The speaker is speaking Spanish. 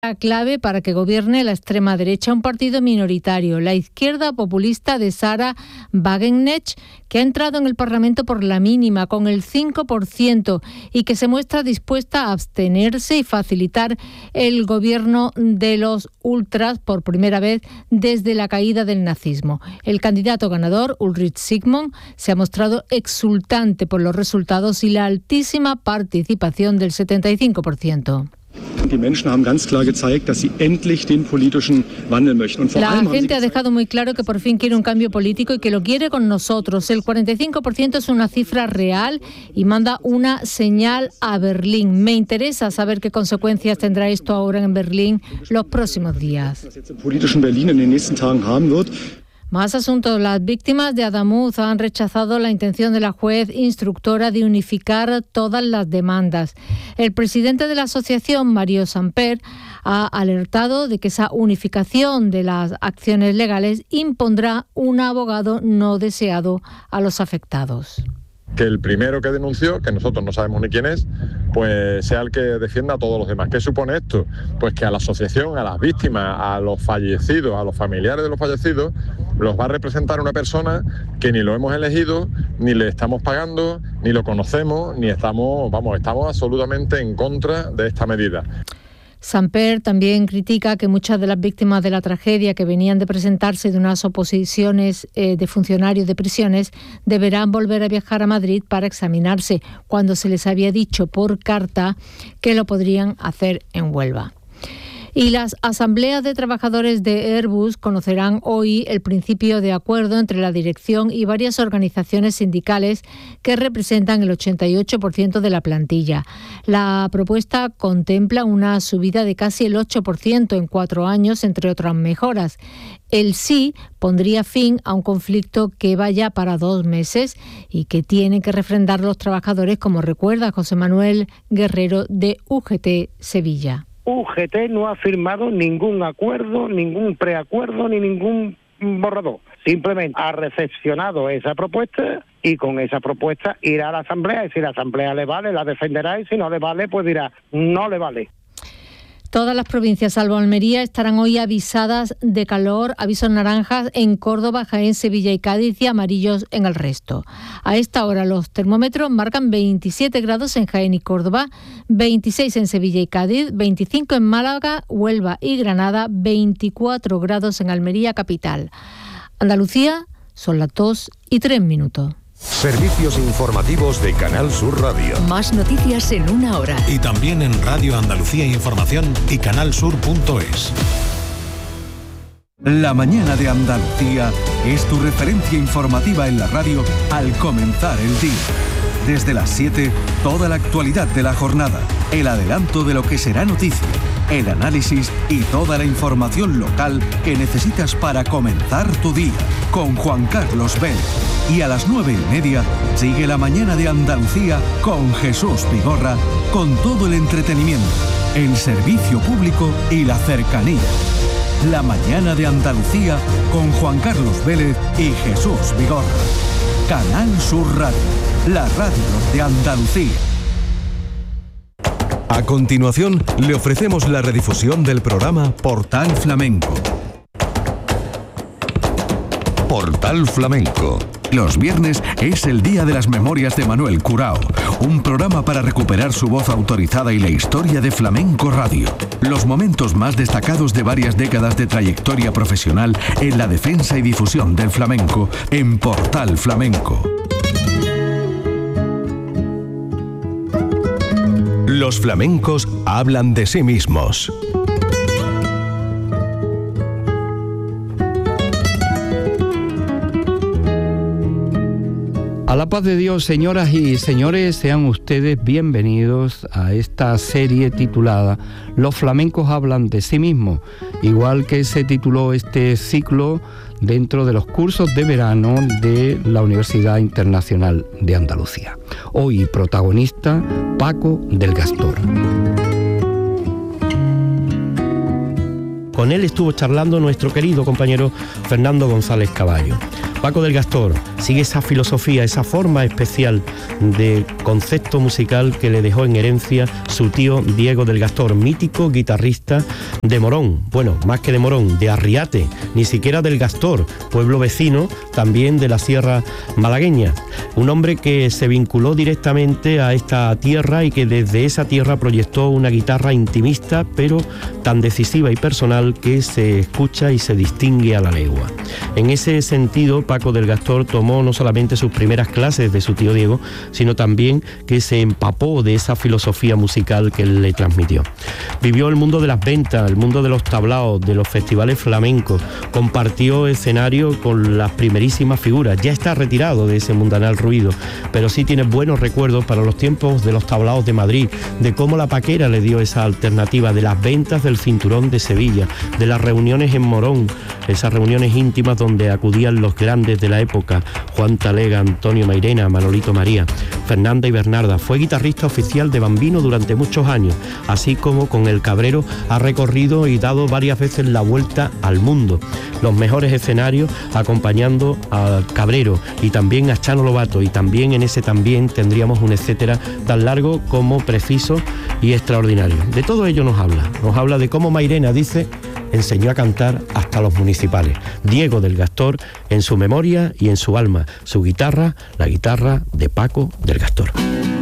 La clave para que gobierne la extrema derecha, un partido minoritario, la izquierda populista de Sara Wagenknecht, que ha entrado en el Parlamento por la mínima, con el 5%, y que se muestra dispuesta a abstenerse y facilitar el gobierno de los ultras por primera vez desde la caída del nazismo. El candidato ganador, Ulrich Sigmund, se ha mostrado exultante por los resultados y la altísima participación del 75%. La gente ha dejado muy claro que por fin quiere un cambio político y que lo quiere con nosotros. El 45% es una cifra real y manda una señal a Berlín. Me interesa saber qué consecuencias tendrá esto ahora en Berlín los próximos días. Más asuntos. Las víctimas de Adamuz han rechazado la intención de la juez instructora de unificar todas las demandas. El presidente de la asociación, Mario Samper, ha alertado de que esa unificación de las acciones legales impondrá un abogado no deseado a los afectados. Que el primero que denunció, que nosotros no sabemos ni quién es, pues sea el que defienda a todos los demás. ¿Qué supone esto? Pues que a la asociación, a las víctimas, a los fallecidos, a los familiares de los fallecidos, los va a representar una persona que ni lo hemos elegido, ni le estamos pagando, ni lo conocemos, ni estamos absolutamente en contra de esta medida. Samper también critica que muchas de las víctimas de la tragedia que venían de presentarse de unas oposiciones de funcionarios de prisiones deberán volver a viajar a Madrid para examinarse, cuando se les había dicho por carta que lo podrían hacer en Huelva. Y las asambleas de trabajadores de Airbus conocerán hoy el principio de acuerdo entre la dirección y varias organizaciones sindicales que representan el 88% de la plantilla. La propuesta contempla una subida de casi el 8% en 4 años, entre otras mejoras. El sí pondría fin a un conflicto que va ya para 2 meses y que tienen que refrendar los trabajadores, como recuerda José Manuel Guerrero de UGT Sevilla. UGT no ha firmado ningún acuerdo, ningún preacuerdo ni ningún borrador. Simplemente ha recepcionado esa propuesta y con esa propuesta irá a la Asamblea. Y si la Asamblea le vale, la defenderá, y si no le vale, pues dirá, no le vale. Todas las provincias, salvo Almería, estarán hoy avisadas de calor, avisos naranjas en Córdoba, Jaén, Sevilla y Cádiz, y amarillos en el resto. A esta hora los termómetros marcan 27 grados en Jaén y Córdoba, 26 en Sevilla y Cádiz, 25 en Málaga, Huelva y Granada, 24 grados en Almería capital. Andalucía, son las 2:03. Servicios informativos de Canal Sur Radio. Más noticias en 1 hora. Y también en Radio Andalucía Información y canalsur.es. La mañana de Andalucía es tu referencia informativa en la radio al comenzar el día. Desde las 7, toda la actualidad de la jornada, el adelanto de lo que será noticia, el análisis y toda la información local que necesitas para comenzar tu día, con Juan Carlos Vélez. Y a las 9:30 sigue la mañana de Andalucía con Jesús Vigorra, con todo el entretenimiento, el servicio público y la cercanía. La mañana de Andalucía con Juan Carlos Vélez y Jesús Vigorra. Canal Sur Radio, la radio de Andalucía. A continuación, le ofrecemos la redifusión del programa Portal Flamenco. Portal Flamenco. Los viernes es el día de las memorias de Manuel Curao, un programa para recuperar su voz autorizada y la historia de Flamenco Radio. Los momentos más destacados de varias décadas de trayectoria profesional en la defensa y difusión del flamenco en Portal Flamenco. Los flamencos hablan de sí mismos. A la paz de Dios, señoras y señores, sean ustedes bienvenidos a esta serie titulada Los flamencos hablan de sí mismos, igual que se tituló este ciclo dentro de los cursos de verano de la Universidad Internacional de Andalucía. Hoy protagonista Paco del Gastor. Con él estuvo charlando nuestro querido compañero Fernando González Caballo. Paco del Gastor sigue esa filosofía, esa forma especial de concepto musical que le dejó en herencia su tío Diego del Gastor, mítico guitarrista de Morón, bueno, más que de Morón, de Arriate, ni siquiera del Gastor, pueblo vecino también de la Sierra Malagueña. Un hombre que se vinculó directamente a esta tierra y que desde esa tierra proyectó una guitarra intimista, pero tan decisiva y personal que se escucha y se distingue a la legua. En ese sentido, Paco del Gastor tomó no solamente sus primeras clases de su tío Diego, sino también que se empapó de esa filosofía musical que él le transmitió. Vivió el mundo de las ventas, el mundo de los tablaos, de los festivales flamencos, compartió escenario con las primerísimas figuras. Ya está retirado de ese mundanal ruido, pero sí tiene buenos recuerdos para los tiempos de los tablaos de Madrid, de cómo la Paquera le dio esa alternativa, de las ventas del Cinturón de Sevilla, de las reuniones en Morón, esas reuniones íntimas donde acudían los grandes de la época, Juan Talega, Antonio Mairena, Manolito María, Fernanda y Bernarda. Fue guitarrista oficial de Bambino durante muchos años, así como con el Cabrero ha recorrido y dado varias veces la vuelta al mundo. Los mejores escenarios acompañando a Cabrero y también a Chano Lobato, y también en ese también tendríamos un etcétera tan largo como preciso y extraordinario. De todo ello nos habla de cómo Mairena, dice, enseñó a cantar hasta los municipales. Diego del Gastor en su memoria y en su alma, su guitarra, la guitarra de Paco del Gastor.